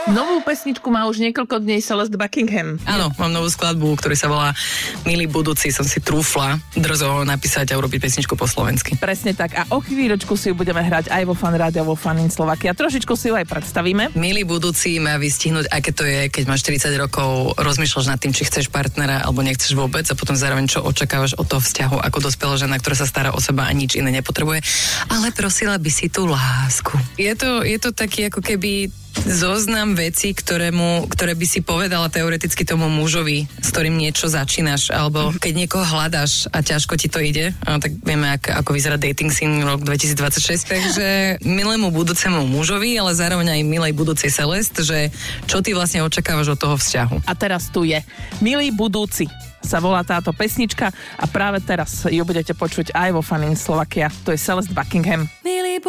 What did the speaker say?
Novú pesničku má už niekoľko dní Celeste Buckingham. Áno, mám novú skladbu, ktorá sa volá Milý budúci, som si trúfla drzo napísať a urobiť pesničku po slovensky. Presne tak. A o chvíľočku si ju budeme hrať aj vo Fan Rádiu, vo Fan in Slovakia. Trošičku si ju aj predstavíme. Milý budúci má vystihnúť, aké to je, keď máš 40 rokov, rozmýšľaš nad tým, či chceš partnera alebo nechceš vôbec a potom zároveň čo očakávaš od toho vzťahu ako dospelá žena, ktorá sa stará o seba a nič iné nepotrebuje, ale prosila by si tú lásku. Je to taký ako keby zoznam vecí, ktoré by si povedala teoreticky tomu mužovi, s ktorým niečo začínaš, alebo keď niekoho hľadáš a ťažko ti to ide, tak vieme, ako vyzerá dating scene rok 2026, takže milému budúcemu mužovi, ale zároveň aj milej budúcej Celeste, že čo ty vlastne očakávaš od toho vzťahu. A teraz tu je Milý budúci sa volá táto pesnička a práve teraz ju budete počuť aj vo Fan in Slovakia. To je Celeste Buckingham.